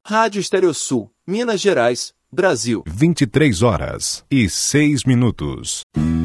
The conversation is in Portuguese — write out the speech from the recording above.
Rádio Estereosul, Minas Gerais, Brasil. 23 horas e 6 minutos.